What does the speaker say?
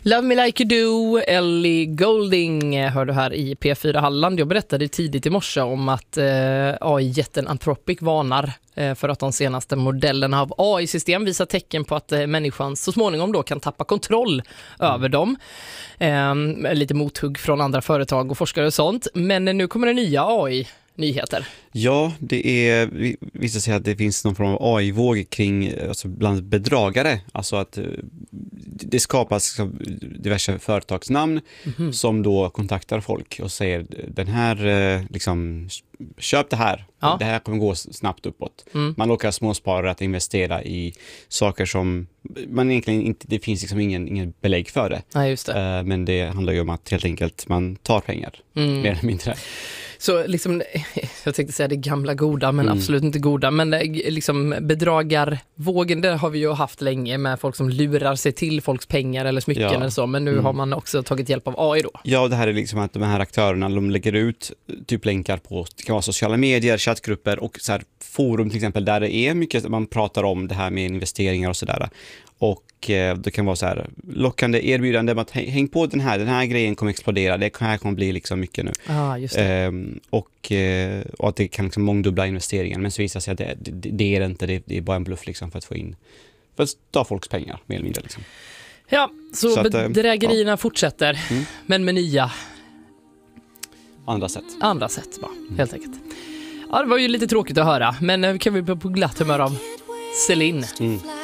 Love Me Like You Do, Ellie Goulding hör du här i P4 Halland. Jag berättade tidigt i morse om att AI-jätten Anthropic varnar för att de senaste modellerna av AI-system visar tecken på att människan så småningom då kan tappa kontroll över dem. Lite mothugg från andra företag och forskare och sånt. Men nu kommer det nya AI-nyheter. Ja, det visar sig att det finns någon form av AI-våg kring alltså bland bedragare. Alltså att det skapas diverse företagsnamn som då kontaktar folk och säger den här, liksom, köp det här. Ja. Det här kommer gå snabbt uppåt. Man lockar småsparare att investera i saker som man egentligen inte, det finns liksom ingen belägg för det. Ja, just det. Men det handlar ju om att helt enkelt man tar pengar, mer eller mindre. Så liksom, jag tänkte säga det gamla goda, men absolut inte goda. Men liksom bedragarvågen, det har vi ju haft länge med folk som lurar sig till folks pengar eller smycken eller så. Men nu har man också tagit hjälp av AI då. Ja, det här är liksom att de här aktörerna, de lägger ut typ länkar på, det kan vara sociala medier, chattgrupper och så här forum till exempel, där det är mycket man pratar om det här med investeringar och sådär. Och det kan vara så här lockande erbjudande att häng på den här grejen kommer explodera, det här kommer bli liksom mycket nu. Just det. Och att det kan liksom mångdubbla investeringen, men så visar sig att det är inte, det är bara en bluff liksom för att ta folks pengar mer eller mindre liksom. Ja, så bedrägerierna fortsätter, men med nya andra sätt bara, helt enkelt. Ja, det var ju lite tråkigt att höra, men kan vi bli på glatt humör av Celine.